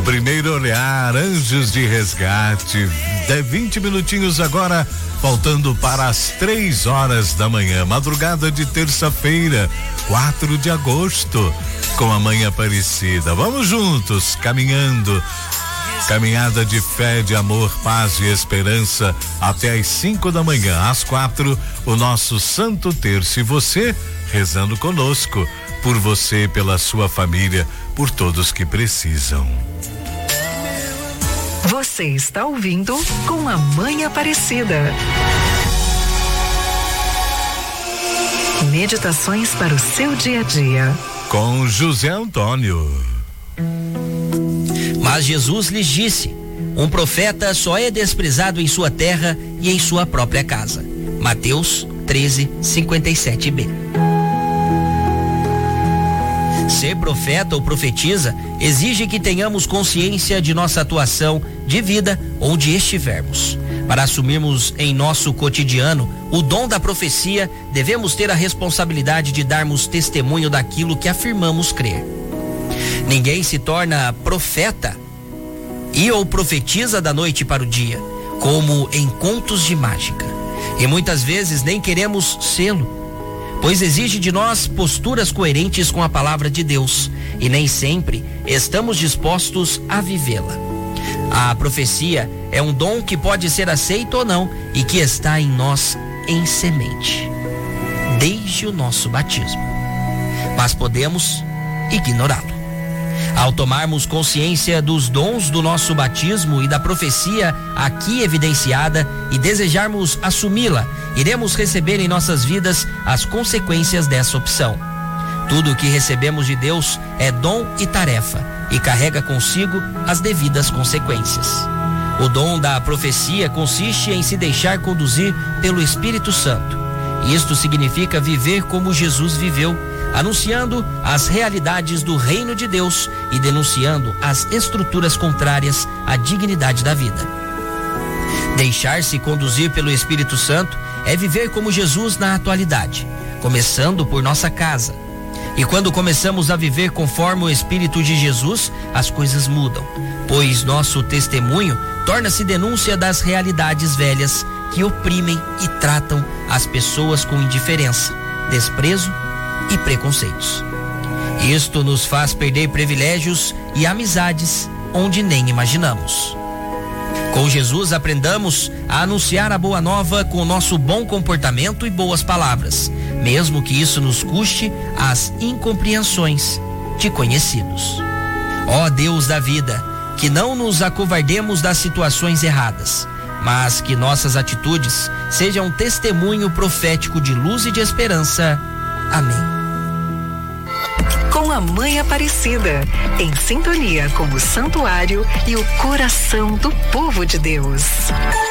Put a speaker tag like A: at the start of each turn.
A: primeiro olhar, Anjos de Resgate. 20 minutinhos agora, faltando para as 3 horas da manhã. Madrugada de terça-feira, 4 de agosto, com a Mãe Aparecida. Vamos juntos, caminhando. Caminhada de fé, de amor, paz e esperança até às 5 da manhã. Às 4, o nosso Santo Terço. E você rezando conosco, por você, pela sua família, por todos que precisam.
B: Você está ouvindo com a Mãe Aparecida. Meditações para o seu dia a dia.
A: Com José Antônio.
C: Mas Jesus lhes disse: um profeta só é desprezado em sua terra e em sua própria casa. Mateus 13:57b. Ser profeta ou profetisa exige que tenhamos consciência de nossa atuação de vida onde estivermos. Para assumirmos em nosso cotidiano o dom da profecia, devemos ter a responsabilidade de darmos testemunho daquilo que afirmamos crer. Ninguém se torna profeta ou profetiza da noite para o dia, como em contos de mágica. E muitas vezes nem queremos sê-lo, pois exige de nós posturas coerentes com a palavra de Deus, e nem sempre estamos dispostos a vivê-la. A profecia é um dom que pode ser aceito ou não, e que está em nós em semente, desde o nosso batismo. Mas podemos ignorá-lo. Ao tomarmos consciência dos dons do nosso batismo e da profecia aqui evidenciada e desejarmos assumi-la, iremos receber em nossas vidas as consequências dessa opção. Tudo o que recebemos de Deus é dom e tarefa e carrega consigo as devidas consequências. O dom da profecia consiste em se deixar conduzir pelo Espírito Santo. Isto significa viver como Jesus viveu, anunciando as realidades do reino de Deus e denunciando as estruturas contrárias à dignidade da vida. Deixar-se conduzir pelo Espírito Santo é viver como Jesus na atualidade, começando por nossa casa. E quando começamos a viver conforme o Espírito de Jesus, as coisas mudam, pois nosso testemunho torna-se denúncia das realidades velhas que oprimem e tratam as pessoas com indiferença, desprezo e preconceitos. Isto nos faz perder privilégios e amizades onde nem imaginamos. Com Jesus aprendamos a anunciar a boa nova com o nosso bom comportamento e boas palavras, mesmo que isso nos custe as incompreensões de conhecidos. Ó Deus da vida, que não nos acovardemos das situações erradas, mas que nossas atitudes sejam um testemunho profético de luz e de esperança. Amém.
B: Com a Mãe Aparecida, em sintonia com o santuário e o coração do povo de Deus.